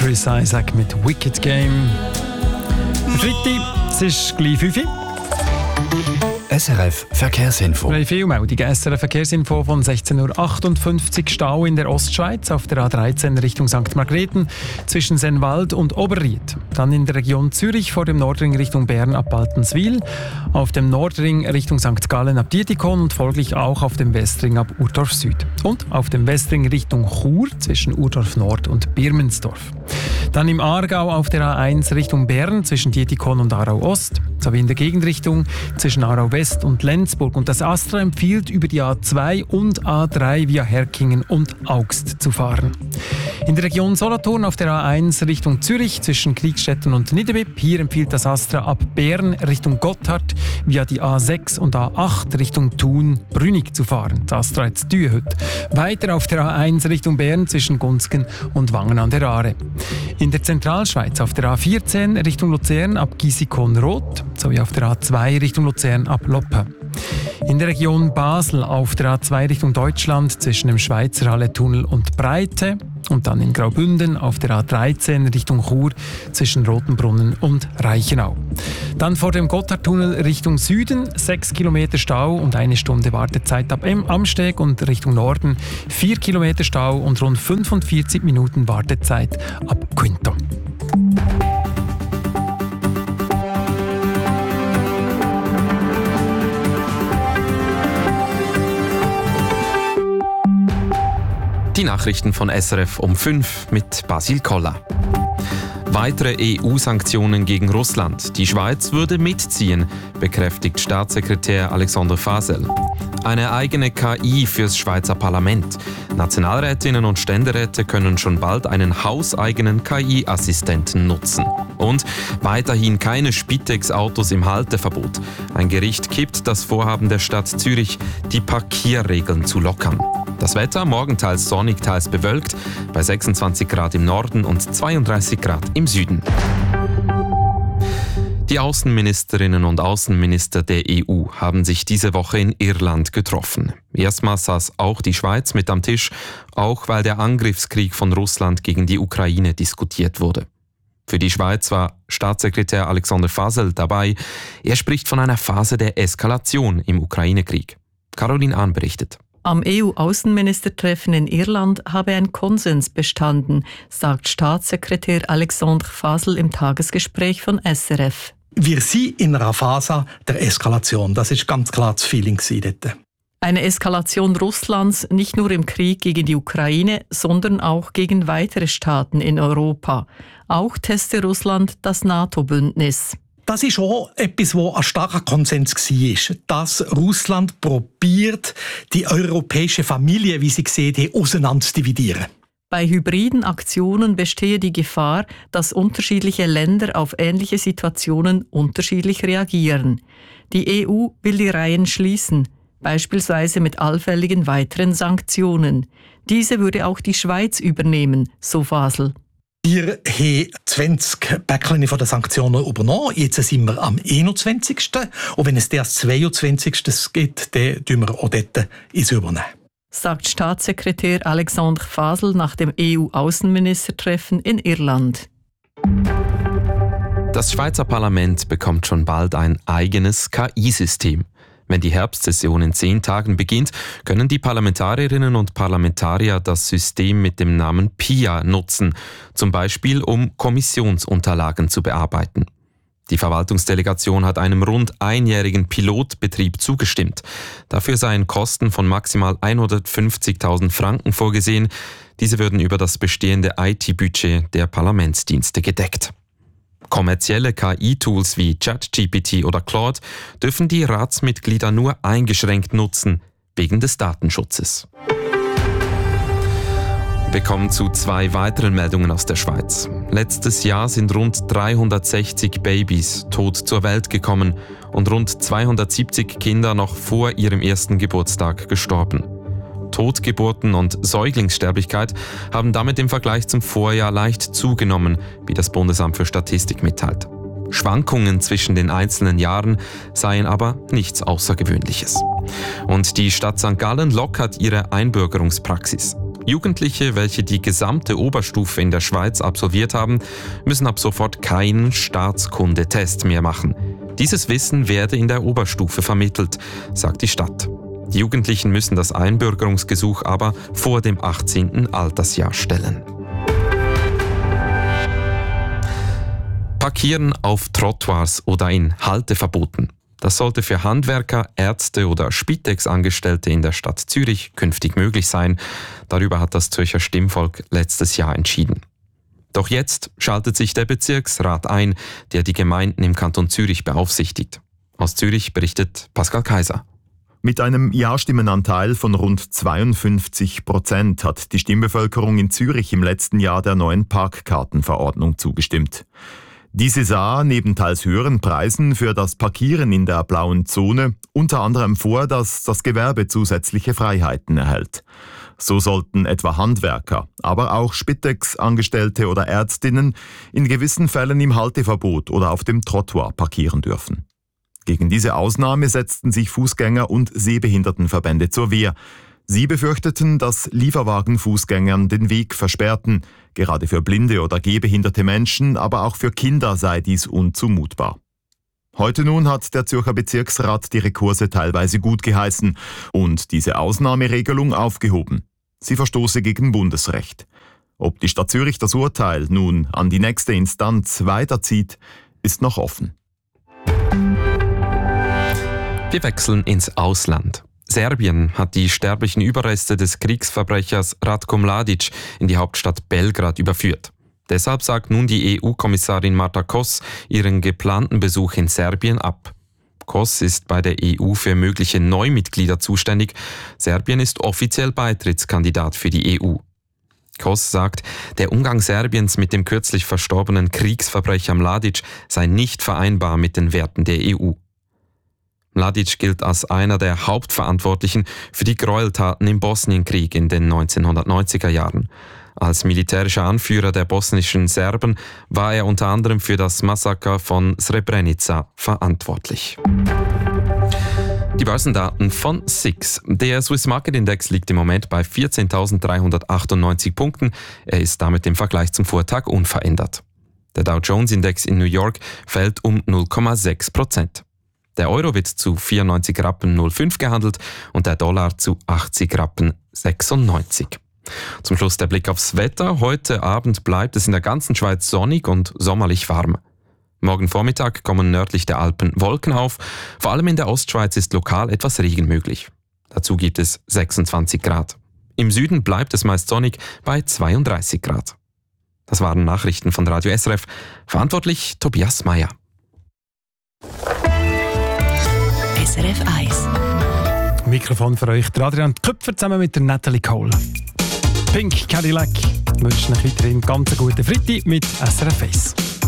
Chris Isaak mit Wicked Game. Freitag, es ist gleich 5 Uhr. SRF Verkehrsinfo. Wir haben viele Meldungen. SRF Verkehrsinfo von 16.58 Uhr. Stau in der Ostschweiz auf der A13 Richtung St. Margrethen zwischen Sennwald und Oberried. Dann in der Region Zürich vor dem Nordring Richtung Bern ab Baltenswil. Auf dem Nordring Richtung St. Gallen ab Dietikon und folglich auch auf dem Westring ab Urdorf Süd. Und auf dem Westring Richtung Chur zwischen Urdorf Nord und Birmensdorf. Dann im Aargau auf der A1 Richtung Bern zwischen Dietikon und Aarau Ost. Sowie in der Gegenrichtung zwischen Aarau West und Lenzburg. Und das Astra empfiehlt, über die A2 und A3 via Herkingen und Augst zu fahren. In der Region Solothurn auf der A1 Richtung Zürich zwischen Kriegstetten und Niederbipp. Hier empfiehlt das Astra ab Bern Richtung Gotthard via die A6 und A8 Richtung Thun-Brünig zu fahren. Das Astra jetzt Dühehüt. Weiter auf der A1 Richtung Bern zwischen Gunzgen und Wangen an der Aare. In der Zentralschweiz auf der A14 Richtung Luzern ab Gisikon-Roth sowie auf der A2 Richtung Luzern ab Loppe. In der Region Basel auf der A2 Richtung Deutschland zwischen dem Schweizer Halletunnel und Breite und dann in Graubünden auf der A13 Richtung Chur zwischen Rotenbrunnen und Reichenau. Dann vor dem Gotthardtunnel Richtung Süden 6 Kilometer Stau und 1 Stunde Wartezeit ab Amsteg und Richtung Norden 4 Kilometer Stau und rund 45 Minuten Wartezeit ab Quinto. Die Nachrichten von SRF um 5 mit Basil Koller. Weitere EU-Sanktionen gegen Russland. Die Schweiz würde mitziehen, bekräftigt Staatssekretär Alexander Fasel. Eine eigene KI fürs Schweizer Parlament. Nationalrätinnen und Ständeräte können schon bald einen hauseigenen KI-Assistenten nutzen. Und weiterhin keine Spitex-Autos im Halteverbot. Ein Gericht kippt das Vorhaben der Stadt Zürich, die Parkierregeln zu lockern. Das Wetter, morgen teils sonnig, teils bewölkt, bei 26 Grad im Norden und 32 Grad im Süden. Die Außenministerinnen und Außenminister der EU haben sich diese Woche in Irland getroffen. Erstmals saß auch die Schweiz mit am Tisch, auch weil der Angriffskrieg von Russland gegen die Ukraine diskutiert wurde. Für die Schweiz war Staatssekretär Alexander Fasel dabei. Er spricht von einer Phase der Eskalation im Ukraine-Krieg. Caroline Ahn berichtet. Am EU-Außenministertreffen in Irland habe ein Konsens bestanden, sagt Staatssekretär Alexandre Fasel im Tagesgespräch von SRF. Wir sind in einer Phase der Eskalation. Das ist ganz klar das Feeling dort. Eine Eskalation Russlands nicht nur im Krieg gegen die Ukraine, sondern auch gegen weitere Staaten in Europa. Auch teste Russland das NATO-Bündnis. Das ist auch etwas, wo ein starker Konsens war, dass Russland probiert, die europäische Familie, wie sie gesehen haben, auseinanderzudividieren. Bei hybriden Aktionen bestehe die Gefahr, dass unterschiedliche Länder auf ähnliche Situationen unterschiedlich reagieren. Die EU will die Reihen schließen, beispielsweise mit allfälligen weiteren Sanktionen. Diese würde auch die Schweiz übernehmen, so Fasel. Wir haben 20 Päckchen von den Sanktionen übernommen. Jetzt sind wir am 21. Und wenn es das 22. gibt, dann tun wir auch dort übernehmen. Sagt Staatssekretär Alexandre Fasel nach dem EU-Außenministertreffen in Irland. Das Schweizer Parlament bekommt schon bald ein eigenes KI-System. Wenn die Herbstsession in 10 Tagen beginnt, können die Parlamentarierinnen und Parlamentarier das System mit dem Namen PIA nutzen, zum Beispiel um Kommissionsunterlagen zu bearbeiten. Die Verwaltungsdelegation hat einem rund einjährigen Pilotbetrieb zugestimmt. Dafür seien Kosten von maximal 150.000 Franken vorgesehen. Diese würden über das bestehende IT-Budget der Parlamentsdienste gedeckt. Kommerzielle KI-Tools wie ChatGPT oder Claude dürfen die Ratsmitglieder nur eingeschränkt nutzen, wegen des Datenschutzes. Wir kommen zu 2 weiteren Meldungen aus der Schweiz. Letztes Jahr sind rund 360 Babys tot zur Welt gekommen und rund 270 Kinder noch vor ihrem ersten Geburtstag gestorben. Totgeburten und Säuglingssterblichkeit haben damit im Vergleich zum Vorjahr leicht zugenommen, wie das Bundesamt für Statistik mitteilt. Schwankungen zwischen den einzelnen Jahren seien aber nichts Außergewöhnliches. Und die Stadt St. Gallen lockert ihre Einbürgerungspraxis. Jugendliche, welche die gesamte Oberstufe in der Schweiz absolviert haben, müssen ab sofort keinen Staatskundetest mehr machen. Dieses Wissen werde in der Oberstufe vermittelt, sagt die Stadt. Die Jugendlichen müssen das Einbürgerungsgesuch aber vor dem 18. Altersjahr stellen. Parkieren auf Trottoirs oder in Halteverboten. Das sollte für Handwerker, Ärzte oder Spitex-Angestellte in der Stadt Zürich künftig möglich sein. Darüber hat das Zürcher Stimmvolk letztes Jahr entschieden. Doch jetzt schaltet sich der Bezirksrat ein, der die Gemeinden im Kanton Zürich beaufsichtigt. Aus Zürich berichtet Pascal Kaiser. Mit einem Ja-Stimmenanteil von rund 52% hat die Stimmbevölkerung in Zürich im letzten Jahr der neuen Parkkartenverordnung zugestimmt. Diese sah neben teils höheren Preisen für das Parkieren in der blauen Zone unter anderem vor, dass das Gewerbe zusätzliche Freiheiten erhält. So sollten etwa Handwerker, aber auch Spitex-Angestellte oder Ärztinnen in gewissen Fällen im Halteverbot oder auf dem Trottoir parkieren dürfen. Gegen diese Ausnahme setzten sich Fußgänger- und Sehbehindertenverbände zur Wehr. Sie befürchteten, dass Lieferwagen Fußgängern den Weg versperrten. Gerade für blinde oder gehbehinderte Menschen, aber auch für Kinder sei dies unzumutbar. Heute nun hat der Zürcher Bezirksrat die Rekurse teilweise gut geheißen und diese Ausnahmeregelung aufgehoben. Sie verstoße gegen Bundesrecht. Ob die Stadt Zürich das Urteil nun an die nächste Instanz weiterzieht, ist noch offen. Wir wechseln ins Ausland. Serbien hat die sterblichen Überreste des Kriegsverbrechers Ratko Mladic in die Hauptstadt Belgrad überführt. Deshalb sagt nun die EU-Kommissarin Marta Kos ihren geplanten Besuch in Serbien ab. Kos ist bei der EU für mögliche Neumitglieder zuständig. Serbien ist offiziell Beitrittskandidat für die EU. Kos sagt, der Umgang Serbiens mit dem kürzlich verstorbenen Kriegsverbrecher Mladic sei nicht vereinbar mit den Werten der EU. Mladic gilt als einer der Hauptverantwortlichen für die Gräueltaten im Bosnienkrieg in den 1990er Jahren. Als militärischer Anführer der bosnischen Serben war er unter anderem für das Massaker von Srebrenica verantwortlich. Die Börsendaten von SIX. Der Swiss Market Index liegt im Moment bei 14.398 Punkten. Er ist damit im Vergleich zum Vortag unverändert. Der Dow Jones Index in New York fällt um 0,6%. Der Euro wird zu 94 Rappen 05 gehandelt und der Dollar zu 80 Rappen 96. Zum Schluss der Blick aufs Wetter. Heute Abend bleibt es in der ganzen Schweiz sonnig und sommerlich warm. Morgen Vormittag kommen nördlich der Alpen Wolken auf. Vor allem in der Ostschweiz ist lokal etwas Regen möglich. Dazu gibt es 26 Grad. Im Süden bleibt es meist sonnig bei 32 Grad. Das waren Nachrichten von Radio SRF. Verantwortlich Tobias Meyer. SRF 1. Mikrofon für euch, der Adrian Köpfer zusammen mit der Natalie Cole. Pink Cadillac wünscht euch weiterhin ganz guten Freitag mit SRF 1.